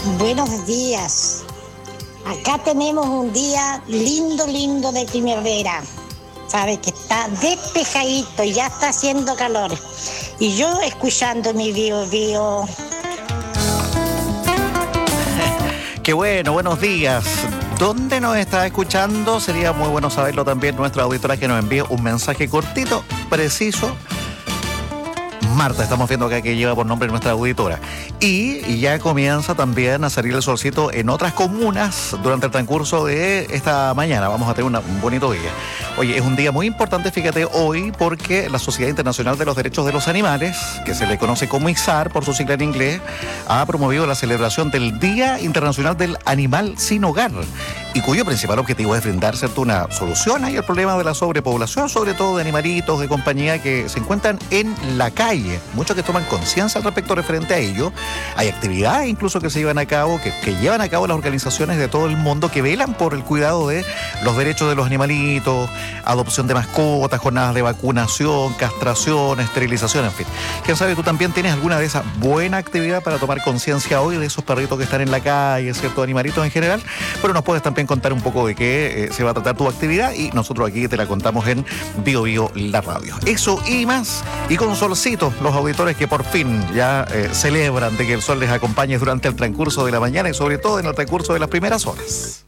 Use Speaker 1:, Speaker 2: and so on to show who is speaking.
Speaker 1: Buenos días. Acá tenemos un día lindo de primavera. Sabe que está despejadito y ya está haciendo calor. Y yo escuchando mi Bio.
Speaker 2: Qué bueno, buenos días. ¿Dónde nos está escuchando? Sería muy bueno saberlo también nuestra auditora, que nos envíe un mensaje cortito, preciso. Marta, estamos viendo acá que lleva por nombre nuestra auditora. Y ya comienza también a salir el solcito en otras comunas durante el transcurso de esta mañana. Vamos a tener un bonito día. Oye, es un día muy importante, fíjate, hoy, porque la Sociedad Internacional de los Derechos de los Animales, que se le conoce como ISAR por su sigla en inglés, ha promovido la celebración del Día Internacional del Animal Sin Hogar, y cuyo principal objetivo es brindar, ¿cierto?, una solución al problema de la sobrepoblación, sobre todo de animalitos de compañía que se encuentran en la calle. Muchos que toman conciencia al respecto referente a ello. Hay actividades incluso que se llevan a cabo, que llevan a cabo las organizaciones de todo el mundo que velan por el cuidado de los derechos de los animalitos, adopción de mascotas, jornadas de vacunación, castración, esterilización, en fin. ¿Quién sabe, tú también tienes alguna de esas buena actividad para tomar conciencia hoy de esos perritos que están en la calle, ciertos animalitos en general? Pero nos puedes también contar un poco de qué se va a tratar tu actividad, y nosotros aquí te la contamos en Bio la radio. Eso y más, y con solcito, los auditores que por fin ya celebran de que el sol les acompañe durante el transcurso de la mañana y sobre todo en el transcurso de las primeras horas.